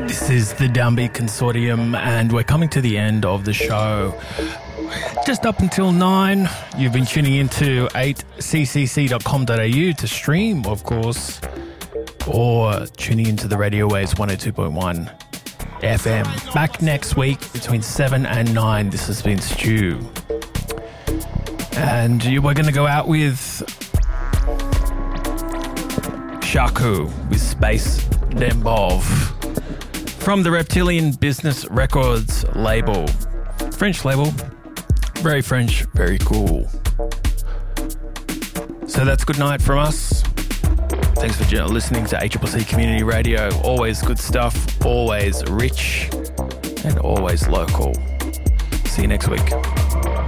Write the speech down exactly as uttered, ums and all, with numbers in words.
This is the Downbeat Consortium, and we're coming to the end of the show. Just up until nine, you've been tuning into eight c c c dot com dot a u to stream, of course, or tuning into the radio waves one oh two point one F M. Back next week between seven and nine. This has been Stu. And you, we're going to go out with Shaku with Space Dembov from the Reptilian Business Records label. French label. Very French, very cool. So that's good night from us. Thanks for listening to H C C Community Radio. Always good stuff, always rich, and always local. See you next week.